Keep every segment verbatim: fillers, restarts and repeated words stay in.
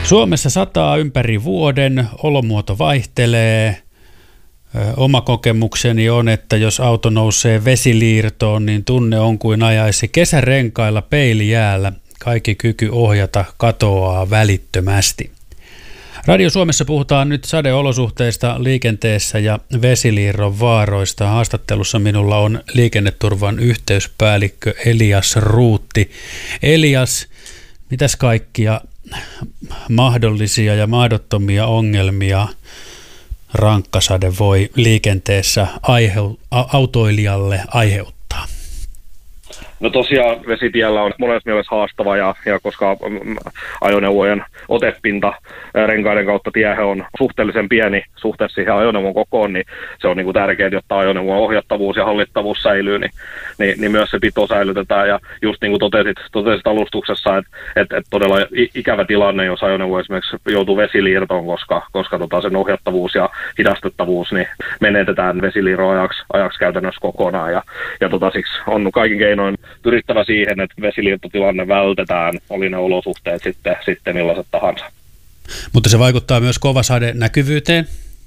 Suomessa sataa ympäri vuoden, olomuoto vaihtelee. Oma kokemukseni on, että jos auto nousee vesiliirtoon, niin tunne on kuin ajaisi kesärenkailla peilijäällä. Kaikki kyky ohjata katoaa välittömästi. Radio Suomessa puhutaan nyt sadeolosuhteista liikenteessä ja vesiliirron vaaroista. Haastattelussa minulla on liikenneturvan yhteyspäällikkö Elias Ruutti. Elias, mitäs kaikkia mahdollisia ja mahdottomia ongelmia rankkasade voi liikenteessä aiheu- autoilijalle aiheuttaa? No tosiaan vesitiellä on monessa mielessä haastava ja, ja koska ajoneuvojen otepinta renkaiden kautta tiehen on suhteellisen pieni suhteessa siihen ajoneuvon kokoon, niin se on niin kuin tärkeää, jotta ajoneuvon ohjattavuus ja hallittavuus säilyy, niin, niin, niin myös se pito säilytetään. Ja just niin kuin totesit, totesit alustuksessa, että et, et todella ikävä tilanne, jos ajoneuvo esimerkiksi joutuu vesiliirtoon, koska, koska tota sen ohjattavuus ja hidastettavuus niin menetetään vesiliirron ajaksi, ajaksi käytännössä kokonaan. Ja, ja tota, siksi on kaikin keinoin pyrittävä siihen, että vesiliirtotilanne vältetään, oli ne olosuhteet sitten, sitten millaiset tahansa. Mutta se vaikuttaa myös kovasade näkyvyyteen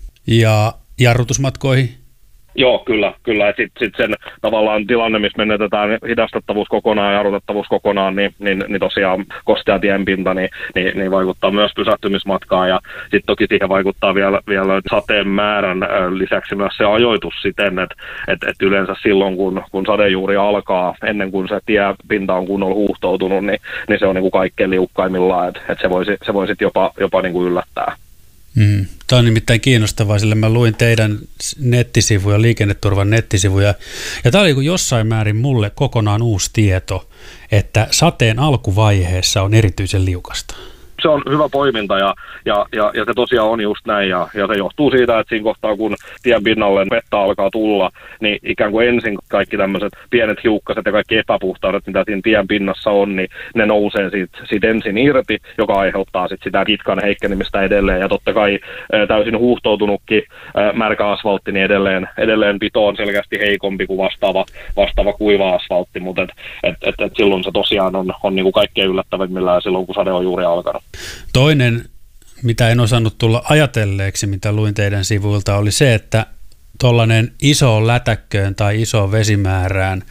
ja jarrutusmatkoihin? Joo, kyllä. kyllä. Sitten sit sen tavallaan tilanne, missä menetetään hidastettavuus kokonaan ja jarrutettavuus kokonaan, niin, niin, niin tosiaan kostea tienpinta niin, niin, niin vaikuttaa myös pysähtymismatkaan. Ja sitten toki siihen vaikuttaa vielä, vielä sateen määrän lisäksi myös se ajoitus siten, että et, et yleensä silloin, kun, kun sade juuri alkaa, ennen kuin se tienpinta on kunnolla huuhtoutunut, niin, niin se on niin kuin kaikkein liukkaimmillaan, että et se voi, se voi sitten jopa, jopa niin kuin yllättää. Mm. Tämä on nimittäin kiinnostavaa, sillä mä luin teidän nettisivuja, liikenneturvan nettisivuja, ja tämä oli jossain määrin mulle kokonaan uusi tieto, että sateen alkuvaiheessa on erityisen liukasta. Se on hyvä poiminta ja, ja, ja, ja se tosiaan on just näin ja, ja se johtuu siitä, että siinä kohtaa kun tien pinnalle vettä alkaa tulla, niin ikään kuin ensin kaikki tämmöiset pienet hiukkaset ja kaikki epäpuhtaudet, mitä siinä tien pinnassa on, niin ne nousee siitä, siitä ensin irti, joka aiheuttaa sit sitä kitkan heikkenemistä edelleen ja totta kai ä, täysin huuhtoutunutkin ä, märkä asfaltti, niin edelleen, edelleen pito on selkeästi heikompi kuin vastaava, vastaava kuiva asfaltti, mutta et, et, et, et silloin se tosiaan on, on niinku kaikkein yllättävimmillään silloin, kun sade on juuri alkanut. Toinen, mitä en osannut tulla ajatelleeksi, mitä luin teidän sivuilta, oli se, että tuollainen iso lätäkköön tai iso vesimäärään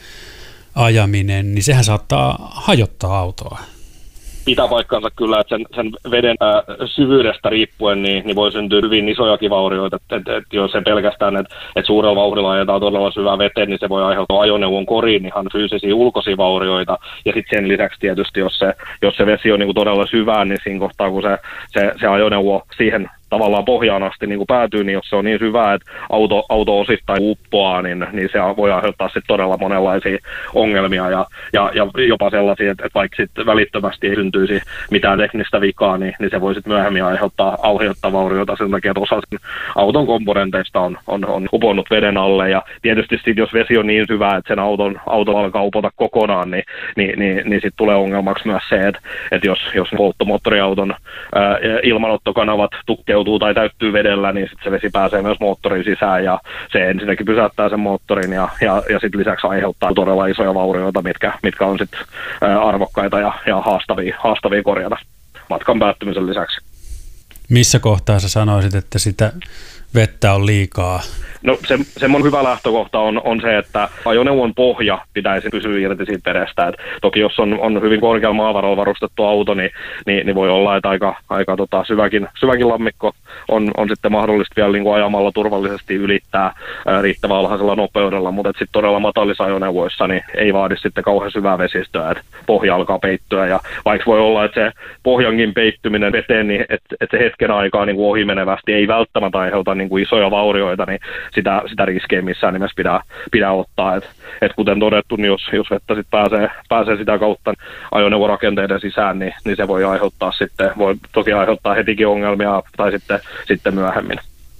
ajaminen, niin sehän saattaa hajottaa autoa. Pitää paikkansa kyllä, että sen, sen veden ää, syvyydestä riippuen niin, niin voi syntyä hyvin isojakin vaurioita. Et, et, et jos se pelkästään, että et suurella vauhdilla ajetaan todella syvää veteen, niin se voi aiheuttaa ajoneuvon koriin ihan fyysisiä ulkoisia vaurioita. Ja sitten sen lisäksi tietysti, jos se, jos se vesi on niin kuin todella syvää, niin siinä kohtaa, kun se, se, se ajoneuvo siihen tavallaan pohjaan asti niin kuin päätyy, niin jos se on niin syvää, että auto, auto osittain uppoaa, niin, niin se voi aiheuttaa sitten todella monenlaisia ongelmia ja, ja, ja jopa sellaisia, että, että vaikka sitten välittömästi ei syntyisi mitään teknistä vikaa, niin, niin se voi sitten myöhemmin aiheuttaa, aiheuttaa vaurioita sen takia, että osa sen auton komponenteista on, on, on uponnut veden alle ja tietysti sitten jos vesi on niin syvää, että sen auton, auto alkaa upota kokonaan, niin, niin, niin, niin sitten tulee ongelmaksi myös se, että, että jos, jos polttomoottoriauton ää, ilmanottokanavat tukkeutuu tai täyttyy vedellä, niin sitten se vesi pääsee myös moottorin sisään ja se ensinnäkin pysäyttää sen moottorin ja, ja, ja sitten lisäksi aiheuttaa todella isoja vaurioita, mitkä, mitkä on sitten arvokkaita ja, ja haastavia, haastavia korjata matkan päättymisen lisäksi. Missä kohtaa sä sanoisit, että sitä vettä on liikaa? No se, semmoinen hyvä lähtökohta on, on se, että ajoneuvon pohja pitäisi pysyä irti siitä vedestä. Et toki jos on, on hyvin korkealla maavarolla varustettu auto, niin, niin, niin voi olla, että aika, aika tota, syväkin, syväkin lammikko on, on sitten mahdollista vielä niin kuin ajamalla turvallisesti ylittää ää, riittävän alhaisella nopeudella, mutta sitten todella matalissa ajoneuvoissa niin ei vaadi sitten kauhean syvää vesistöä, että pohja alkaa peittyä. Ja vaikka voi olla, että se pohjankin peittyminen veteen, niin että et se hetken aikaa niin kuin ohimenevästi ei välttämättä aiheuta niin kuin isoja vaurioita, niin sitä, sitä riskejä missään nimessä pitää, pitää ottaa. Et, et kuten todettu, niin jos, jos vettä sit pääsee, pääsee sitä kautta ajoneuvorakenteiden sisään, niin, niin se voi aiheuttaa sitten, voi toki aiheuttaa hetikin ongelmia tai sitten, sitten myöhemmin.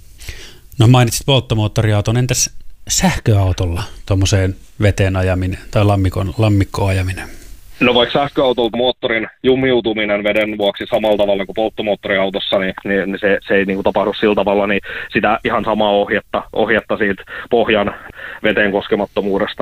No mainitsit polttomoottoriauton, entäs sähköautolla tuommoiseen veteen ajaminen tai lammikon, lammikkoon ajaminen? No vaikka sähköautolta moottorin jumiutuminen veden vuoksi samalla tavalla kuin polttomoottoriautossa, niin, niin se, se ei niin kuin tapahdu sillä tavalla, niin sitä ihan samaa ohjetta, ohjetta siitä pohjan veteen koskemattomuudesta